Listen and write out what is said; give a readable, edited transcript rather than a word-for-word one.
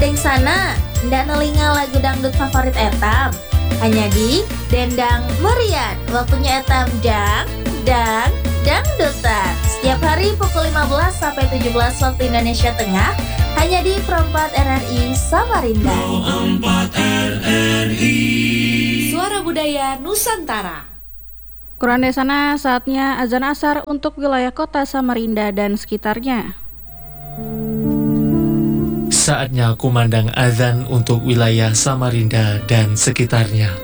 Deng sana, ndak nelinga lagu dangdut favorit etam. Hanya di Dendang Merian. Waktunya etam dangdutan. Setiap hari pukul 15 sampai 17 waktu Indonesia Tengah. Hanya di Pro 4 RRI Samarinda. Pro 4 RRI. Suara Budaya Nusantara. Kurang sana, saatnya azan asar untuk wilayah kota Samarinda dan sekitarnya. Saatnya kumandang azan untuk wilayah Samarinda dan sekitarnya.